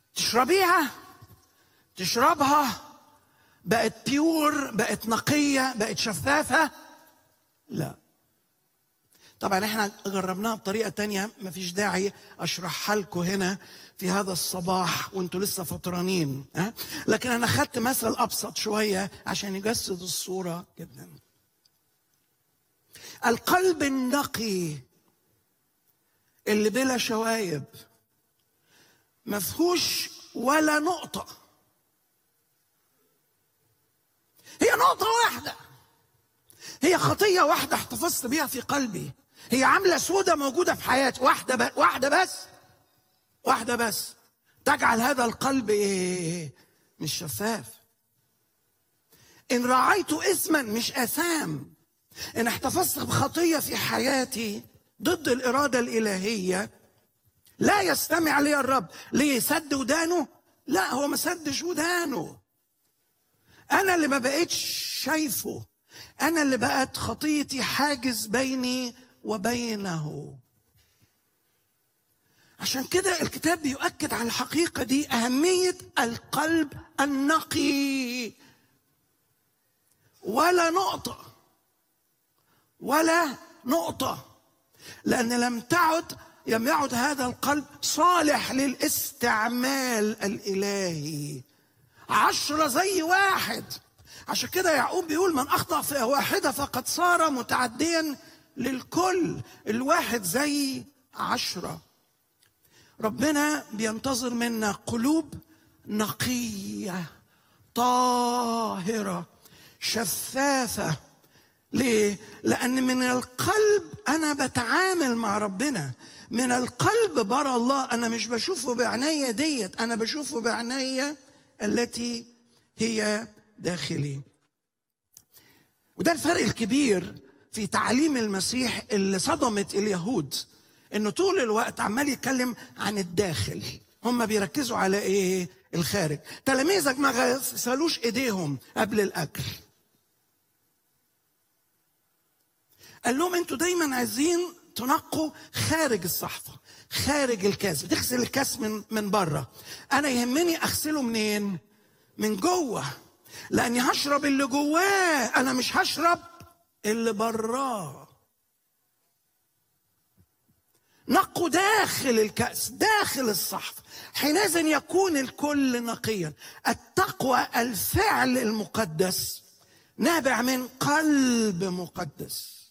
تشربيها، تشربها بقت بيور، بقت نقية، بقت شفافة؟ لا. طبعا احنا جربناها بطريقة تانية، مفيش داعي اشرحها لكم هنا في هذا الصباح وانتوا لسه فطرانين، لكن انا خدت مثل ابسط شوية عشان يجسد الصورة جدا. القلب النقي اللي بلا شوايب مفهوش ولا نقطة، هي نقطة واحدة، هي خطية واحدة احتفظت بيها في قلبي، هي عاملة سودة موجودة في حياتي، واحدة بس تجعل هذا القلب مش شفاف. إن رعيت إثما مش آثام، إن احتفظت بخطية في حياتي ضد الإرادة الإلهية، لا يستمع لي الرب. ليه؟ سد ودانه؟ لا، هو ما سدش ودانه، أنا اللي ما بقتش شايفه، أنا اللي بقت خطيتي حاجز بيني وبينه. عشان كده الكتاب بيؤكد على الحقيقة دي، أهمية القلب النقي. ولا نقطة، لأن لم يعد هذا القلب صالح للاستعمال الإلهي. 10 زي واحد. عشان كده يعقوب بيقول من أخطأ في واحدة فقد صار متعديا للكل. الواحد زي 10. ربنا بينتظر منا قلوب نقية طاهرة شفافة. ليه؟ لأن من القلب أنا بتعامل مع ربنا، من القلب برى الله. أنا مش بشوفه بعناية ديت، أنا بشوفه بعناية التي هي داخلي. وده الفرق الكبير في تعليم المسيح اللي صدمت اليهود، انه طول الوقت عمال يتكلم عن الداخل، هم بيركزوا على ايه؟ الخارج. تلاميذك ما غسلوش ايديهم قبل الاكل، قال لهم انتوا دايما عايزين تنقوا خارج الصحفه، خارج الكاس، بتغسل الكاس من بره، انا يهمني اغسله منين؟ من جوه، لاني هشرب اللي جواه، انا مش هشرب اللي براه. نقوا داخل الكأس، داخل الصحف، حينئذ يكون الكل نقيا. التقوى الفعل المقدس نابع من قلب مقدس.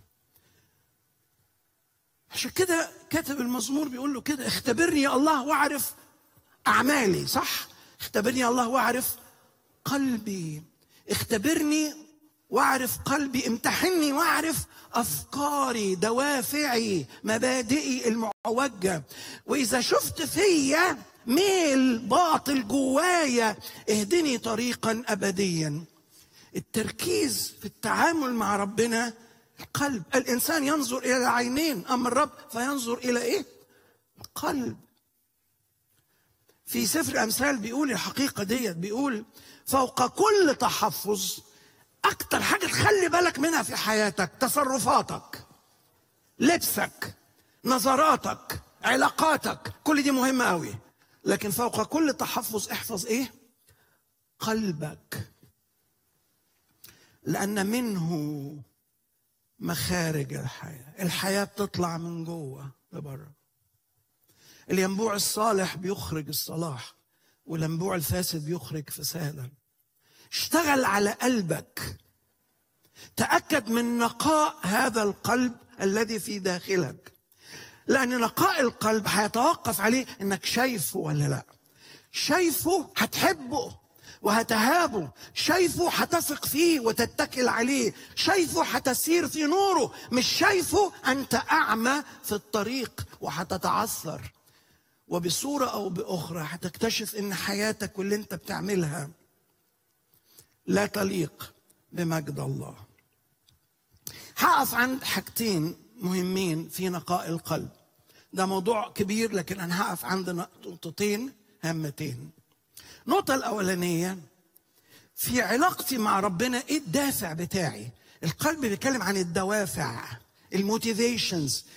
عشان كده كاتب المزمور بيقول له كده: اختبرني يا الله واعرف أعمالي. صح؟ اختبرني يا الله واعرف قلبي، اختبرني واعرف قلبي، امتحني واعرف افكاري، دوافعي، مبادئي المعوجه. واذا شفت فيا ميل باطل جوايا اهدني طريقا ابديا. التركيز في التعامل مع ربنا القلب. الانسان ينظر الى العينين، اما الرب فينظر الى ايه؟ القلب. في سفر الامثال بيقول الحقيقه ديت، بيقول فوق كل تحفظ، اكتر حاجه تخلي بالك منها في حياتك تصرفاتك، لبسك، نظراتك، علاقاتك، كل دي مهمه قوي، لكن فوق كل تحفظ احفظ ايه؟ قلبك، لان منه مخارج الحياه بتطلع من جوه لبره. الينبوع الصالح بيخرج الصلاح، والينبوع الفاسد بيخرج فسادا. اشتغل على قلبك، تأكد من نقاء هذا القلب الذي في داخلك، لأن نقاء القلب هيتوقف عليه انك شايفه ولا لا. شايفه هتحبه وهتهابه، شايفه هتثق فيه وتتكل عليه، شايفه هتسير في نوره، مش شايفه انت اعمى في الطريق وهتتعثر، وبصورة او باخرى هتكتشف ان حياتك واللي انت بتعملها لا تليق بمجد الله. هقف عند حاجتين مهمين في نقاء القلب، ده موضوع كبير لكن انا هقف عند نقطتين هامتين. النقطة الأولانية في علاقتي مع ربنا، ايه الدافع بتاعي؟ القلب بيتكلم عن الدوافع، الموتيفيشنز،